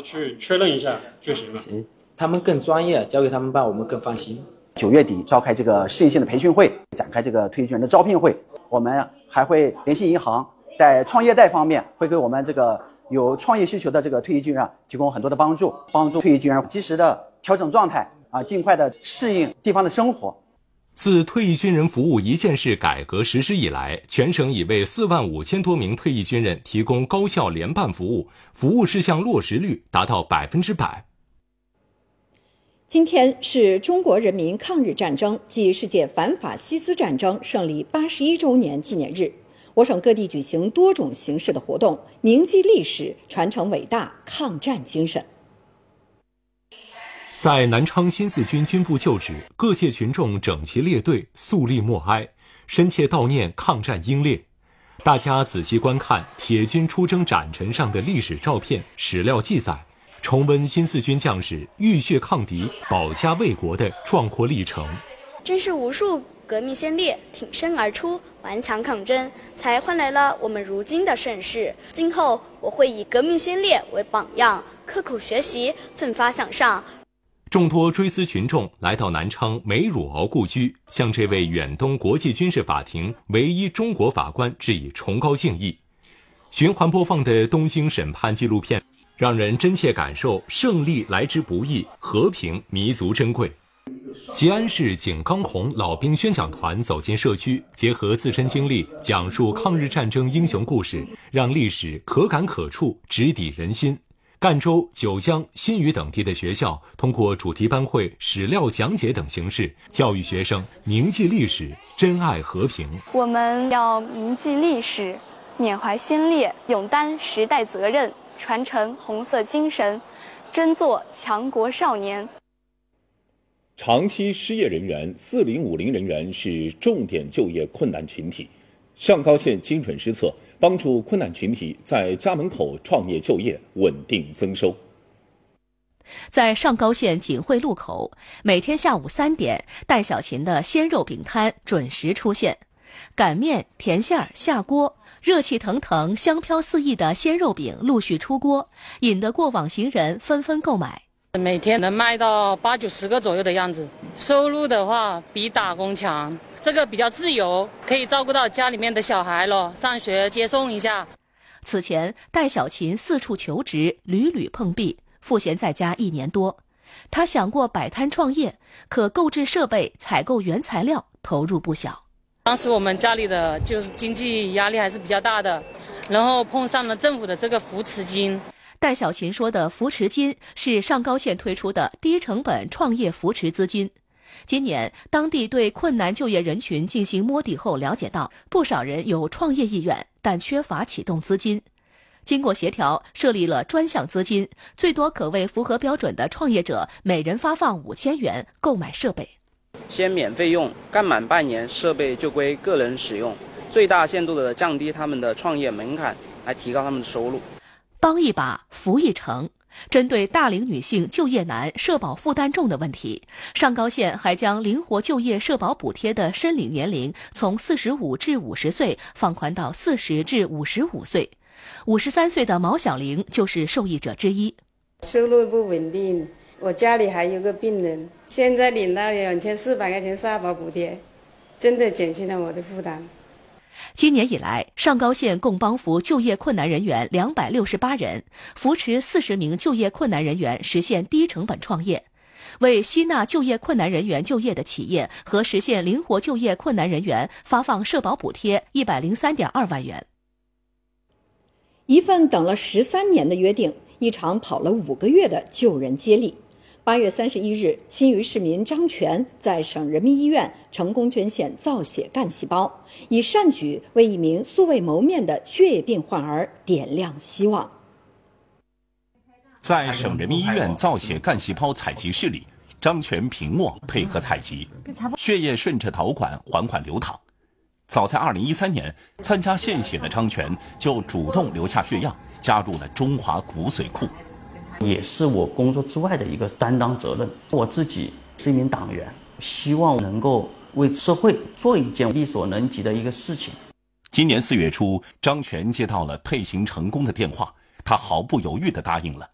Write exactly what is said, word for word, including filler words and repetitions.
去确认一下就行了。 行，他们更专业，交给他们办，我们更放心。 九月底召开这个试验性的培训会，展开这个退役军人的招聘会。我们还会联系银行，在创业贷方面会给我们这个有创业需求的这个退役军人提供很多的帮助，帮助退役军人及时的调整状态啊，尽快的适应地方的生活。 自退役军人服务一件事改革实施以来，全省已为四万五千多名退役军人提供高效联办服务，服务事项落实率达到百分之百。 今天是中国人民抗日战争暨世界反法西斯战争胜利八十一周年纪念日，我省各地举行多种形式的活动，铭记历史，传承伟大抗战精神。 在南昌新四军军部旧址，各界群众整齐列队，肃立默哀，深切悼念抗战英烈。大家仔细观看铁军出征斩陈上的历史照片、史料记载，重温新四军将士浴血抗敌、保家卫国的壮阔历程。 正是无数革命先烈挺身而出，顽强抗争，才换来了我们如今的盛世。今后我会以革命先烈为榜样，刻苦学习，奋发向上。 众多追思群众来到南昌梅汝敖故居，向这位远东国际军事法庭唯一中国法官致以崇高敬意。循环播放的东京审判纪录片，让人真切感受胜利来之不易，和平弥足珍贵。吉安市井冈红老兵宣讲团走进社区，结合自身经历，讲述抗日战争英雄故事，让历史可感可触，直抵人心。赣州、九江、新余等地的学校通过主题班会、史料讲解等形式，教育学生铭记历史，珍爱和平。 我们要铭记历史，缅怀先烈，勇担时代责任，传承红色精神，争做强国少年。 长期失业人员、四零五零人员是重点就业困难群体。上高县精准施策，帮助困难群体在家门口创业就业，稳定增收。 在上高县锦汇路口，每天下午三点，戴小琴的鲜肉饼摊准时出现，擀面、甜馅儿下锅，热气腾腾、香飘四溢的鲜肉饼陆续出锅，引得过往行人纷纷购买。 每天能卖到八九十个左右的样子，收入的话比打工强。这个比较自由，可以照顾到家里面的小孩了，上学接送一下。 此前，戴小琴四处求职，屡屡碰壁，赋闲在家一年多。他想过摆摊创业，可购置设备、采购原材料投入不小。 当时我们家里的就是经济压力还是比较大的，然后碰上了政府的这个扶持金。 戴小琴说的扶持金是上高县推出的低成本创业扶持资金。今年，当地对困难就业人群进行摸底后了解到，不少人有创业意愿，但缺乏启动资金。经过协调，设立了专项资金，最多可为符合标准的创业者每人发放五千元购买设备。 先免费用，干满半年，设备就归个人使用，最大限度的降低他们的创业门槛，来提高他们的收入。 帮一把，扶一程。针对大龄女性就业难、社保负担重的问题，上高县还将灵活就业社保补贴的申领年龄从四十五至五十岁放宽到四十至五十五岁。五十三岁的毛小玲就是受益者之一。 收入不稳定，我家里还有个病人，现在领到两千四百块钱社保补贴，真的减轻了我的负担。 今年以来，上高县共帮扶就业困难人员两百六十八人，扶持四十名就业困难人员实现低成本创业，为吸纳就业困难人员就业的企业和实现灵活就业困难人员发放社保补贴一百零三点二万元。 一份等了十三年的约定，一场跑了五个月的救人接力。八月三十一日，新余市民张全在省人民医院成功捐献造血干细胞，以善举为一名素未谋面的血液病患儿点亮希望。 在省人民医院造血干细胞采集室里，张全平默配合采集，血液顺着导管缓缓流淌。早在二零一三年，参加献血的张全就主动留下血样，加入了中华骨髓库。 也是我工作之外的一个担当责任。我自己是一名党员，希望能够为社会做一件力所能及的一个事情。 今年四月初，张全接到了配型成功的电话，他毫不犹豫地答应了。